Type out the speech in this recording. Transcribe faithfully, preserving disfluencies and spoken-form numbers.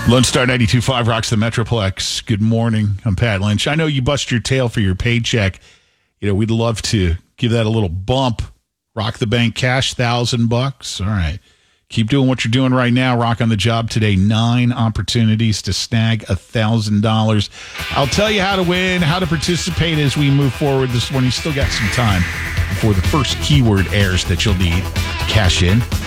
Lone Star ninety-two point five rocks the Metroplex. Good morning. I'm Pat Lynch. I know you bust your tail for your paycheck. You know, we'd love to give that a little bump. Rock the bank cash, thousand bucks. All right. Keep doing what you're doing right now. Rock on the job today. Nine opportunities to snag a thousand dollars. I'll tell you how to win, how to participate as we move forward this morning. You still got some time before the first keyword airs that you'll need to cash in.